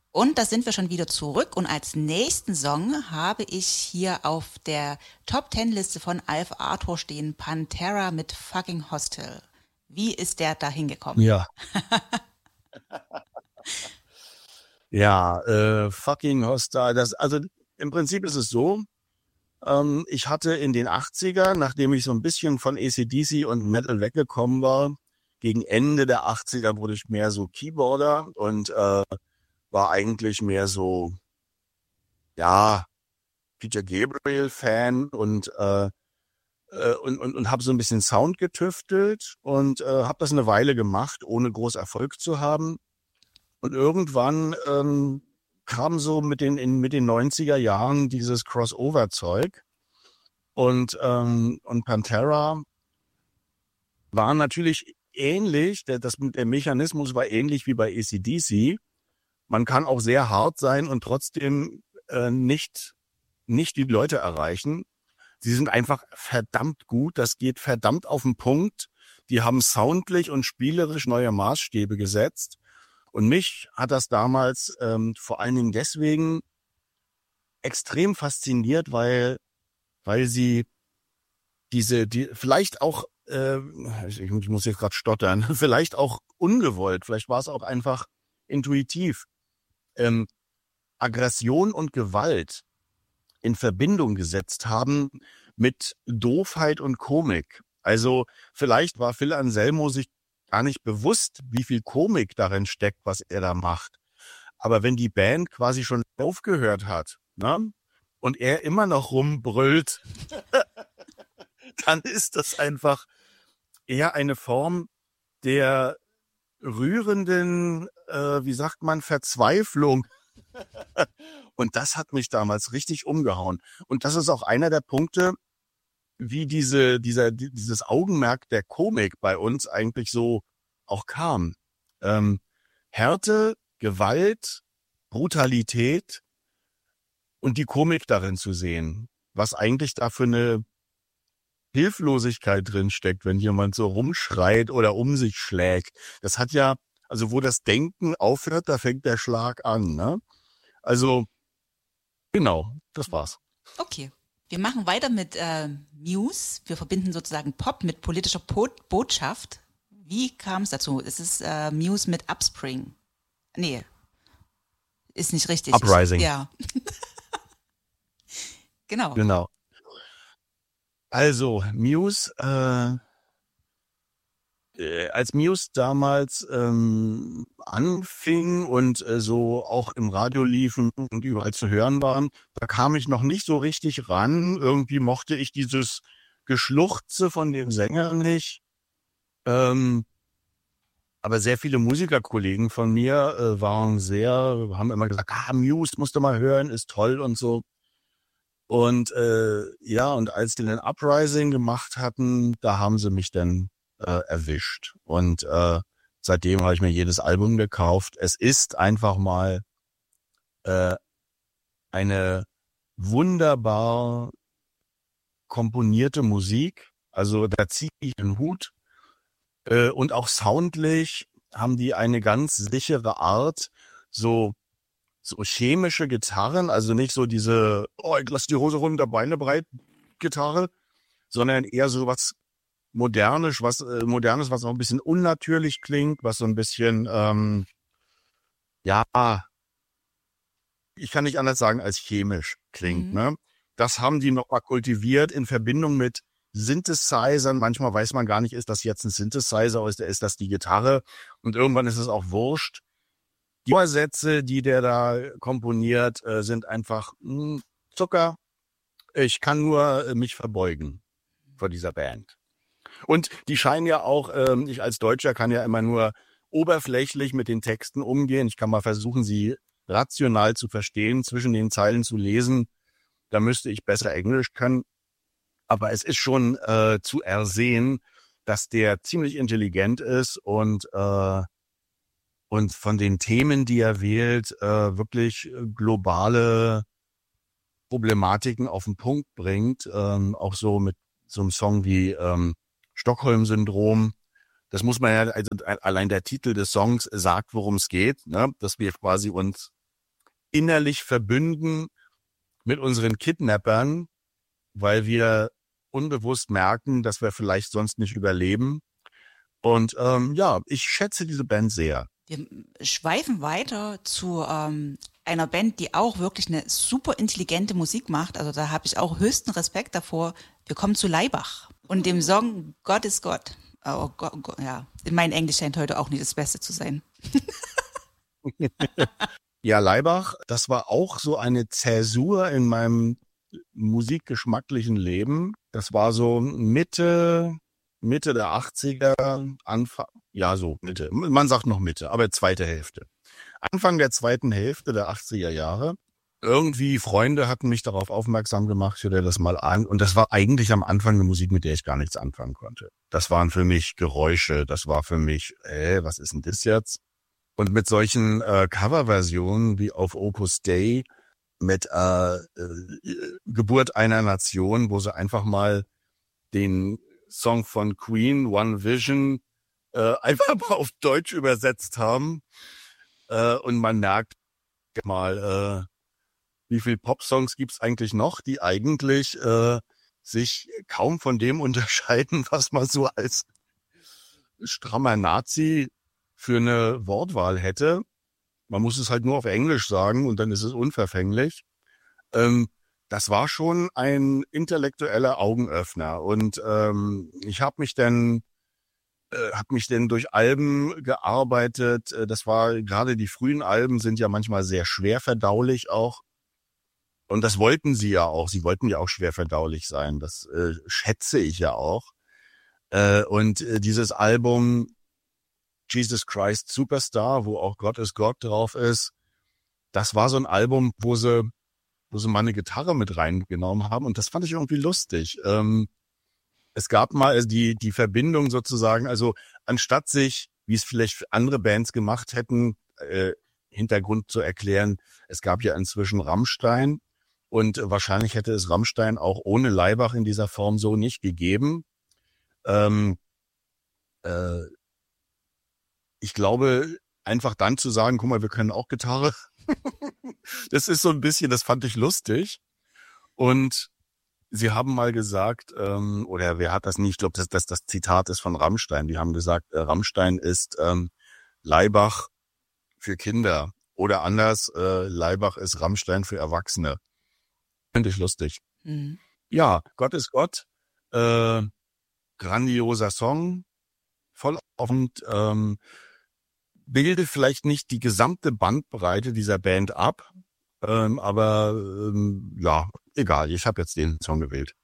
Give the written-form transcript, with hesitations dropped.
Und da sind wir schon wieder zurück. Und als nächsten Song habe ich hier auf der Top 10 Liste von Alf Arthur stehen Pantera mit Fucking Hostel. Wie ist der da hingekommen? Ja, ja, fucking hostile. Also im Prinzip ist es so, ich hatte in den 80er, nachdem ich so ein bisschen von AC/DC und Metal weggekommen war, gegen Ende der 80er wurde ich mehr so Keyboarder und war eigentlich mehr so, ja, Peter Gabriel-Fan und habe so ein bisschen Sound getüftelt und habe das eine Weile gemacht, ohne groß Erfolg zu haben. Und irgendwann kam so mit den 90er Jahren dieses Crossover-Zeug und Pantera war natürlich ähnlich, der Mechanismus war ähnlich wie bei AC/DC. Man kann auch sehr hart sein und trotzdem nicht die Leute erreichen. Sie sind einfach verdammt gut, das geht verdammt auf den Punkt. Die haben soundlich und spielerisch neue Maßstäbe gesetzt. Und mich hat das damals vor allen Dingen deswegen extrem fasziniert, weil sie vielleicht auch, ich muss jetzt gerade stottern, vielleicht auch ungewollt, vielleicht war es auch einfach intuitiv, ähm, Aggression und Gewalt in Verbindung gesetzt haben mit Doofheit und Komik. Also vielleicht war Phil Anselmo sich gar nicht bewusst, wie viel Komik darin steckt, was er da macht. Aber wenn die Band quasi schon aufgehört hat, ne, und er immer noch rumbrüllt, dann ist das einfach eher eine Form der rührenden, wie sagt man, Verzweiflung. Und das hat mich damals richtig umgehauen. Und das ist auch einer der Punkte, wie dieses Augenmerk der Komik bei uns eigentlich so auch kam. Härte, Gewalt, Brutalität und die Komik darin zu sehen. Was eigentlich da für eine Hilflosigkeit drin steckt, wenn jemand so rumschreit oder um sich schlägt. Das hat ja, also wo das Denken aufhört, da fängt der Schlag an, ne? Also, genau, das war's. Okay. Wir machen weiter mit Muse. Wir verbinden sozusagen Pop mit politischer Botschaft. Wie kam es dazu? Es ist Muse mit Upspring. Nee, ist nicht richtig. Uprising. Ja, genau. Genau. Also, Muse, als Muse damals anfing und so auch im Radio liefen und überall zu hören waren, da kam ich noch nicht so richtig ran. Irgendwie mochte ich dieses Geschluchze von dem Sänger nicht. Aber sehr viele Musikerkollegen von mir haben immer gesagt, Muse musst du mal hören, ist toll und so. Und ja, und als die den Uprising gemacht hatten, da haben sie mich dann erwischt. Und seitdem habe ich mir jedes Album gekauft. Es ist einfach mal äh, eine wunderbar komponierte Musik. Also da ziehe ich den Hut. Und auch soundlich haben die eine ganz sichere Art, so chemische Gitarren, also nicht so diese, oh, ich lass die Hose runter, Beine breit Gitarre, sondern eher so was Modernes, was auch ein bisschen unnatürlich klingt, was so ein bisschen, ja, ich kann nicht anders sagen, als chemisch klingt, Mhm. ne? Das haben die nochmal kultiviert in Verbindung mit Synthesizern. Manchmal weiß man gar nicht, ist das jetzt ein Synthesizer oder ist das die Gitarre? Und irgendwann ist es auch wurscht. Die Vorsätze, die der da komponiert, sind einfach Zucker. Ich kann nur mich verbeugen vor dieser Band. Und die scheinen ja auch, ich als Deutscher kann ja immer nur oberflächlich mit den Texten umgehen. Ich kann mal versuchen, sie rational zu verstehen, zwischen den Zeilen zu lesen. Da müsste ich besser Englisch können. Aber es ist schon zu ersehen, dass der ziemlich intelligent ist und von den Themen, die er wählt, wirklich globale Problematiken auf den Punkt bringt. Auch so mit so einem Song wie Stockholm-Syndrom. Das muss man ja, also allein der Titel des Songs sagt, worum es geht, ne? Dass wir quasi uns innerlich verbünden mit unseren Kidnappern, weil wir unbewusst merken, dass wir vielleicht sonst nicht überleben. Und ja, ich schätze diese Band sehr. Wir schweifen weiter zu einer Band, die auch wirklich eine super intelligente Musik macht. Also da habe ich auch höchsten Respekt davor. Wir kommen zu Laibach und dem Song Gott ist Gott. Oh Gott, ja. Mein Englisch scheint heute auch nicht das Beste zu sein. Ja, Laibach, das war auch so eine Zäsur in meinem musikgeschmacklichen Leben. Das war so Mitte der 80er, Anfang, ja so Mitte, man sagt noch Mitte, aber zweite Hälfte. Anfang der zweiten Hälfte der 80er Jahre. Irgendwie Freunde hatten mich darauf aufmerksam gemacht, ich höre dir das mal an. Und das war eigentlich am Anfang eine Musik, mit der ich gar nichts anfangen konnte. Das waren für mich Geräusche, das war für mich, was ist denn das jetzt? Und mit solchen Coverversionen wie auf Opus Dei, mit Geburt einer Nation, wo sie einfach mal den Song von Queen, One Vision, einfach mal auf Deutsch übersetzt haben. Und man merkt mal, wie viel Popsongs gibt's eigentlich noch, die eigentlich sich kaum von dem unterscheiden, was man so als strammer Nazi für eine Wortwahl hätte. Man muss es halt nur auf Englisch sagen und dann ist es unverfänglich. Das war schon ein intellektueller Augenöffner und ich habe mich dann durch Alben gearbeitet. Das war gerade die frühen Alben sind ja manchmal sehr schwer verdaulich auch. Und das wollten sie ja auch. Sie wollten ja auch schwer verdaulich sein. Das schätze ich ja auch. Und dieses Album Jesus Christ Superstar, wo auch Gott ist Gott drauf ist, das war so ein Album, wo sie mal eine Gitarre mit reingenommen haben. Und das fand ich irgendwie lustig. Es gab mal die Verbindung sozusagen, also anstatt sich, wie es vielleicht andere Bands gemacht hätten, Hintergrund zu erklären, es gab ja inzwischen Rammstein und wahrscheinlich hätte es Rammstein auch ohne Laibach in dieser Form so nicht gegeben. Ich glaube, einfach dann zu sagen, guck mal, wir können auch Gitarre, das ist so ein bisschen, das fand ich lustig. Und sie haben mal gesagt, oder wer hat das nicht, ich glaube, das Zitat ist von Rammstein. Die haben gesagt, Rammstein ist Laibach für Kinder. Oder anders, Laibach ist Rammstein für Erwachsene. Finde ich lustig. Mhm. Ja, Gott ist Gott. Grandioser Song. Voll offen. Bildet vielleicht nicht die gesamte Bandbreite dieser Band ab. Aber ja, egal, ich habe jetzt den Song gewählt.